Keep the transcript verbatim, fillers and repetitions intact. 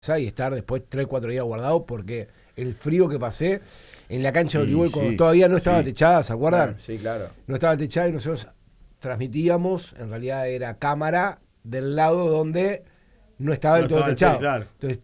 y estar después tres, cuatro días guardado porque el frío que pasé en la cancha de Sí, voleibol sí, cuando todavía no estaba sí. techada, ¿se acuerdan? Claro, sí, claro. No estaba techada y nosotros transmitíamos, en realidad era cámara del lado donde no estaba No del todo estaba el techado. té, claro. Entonces